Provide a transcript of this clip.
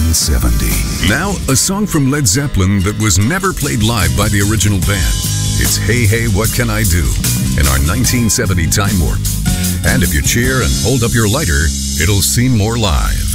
1970. Now, a song from Led Zeppelin that was never played live by the original band. It's Hey Hey What Can I Do in our 1970 Time Warp. And if you cheer and hold up your lighter, it'll seem more live.